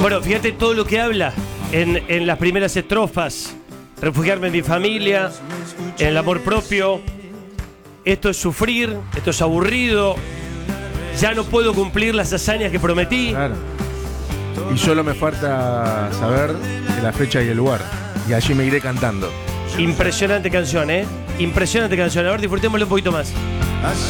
Bueno, fíjate todo lo que habla en las primeras estrofas. Refugiarme en mi familia, en el amor propio. Esto es sufrir, esto es aburrido. Ya no puedo cumplir las hazañas que prometí. Claro. Y solo me falta saber la fecha y el lugar. Y allí me iré cantando. Impresionante canción, ¿eh? Impresionante canción. A ver, disfrutémoslo un poquito más.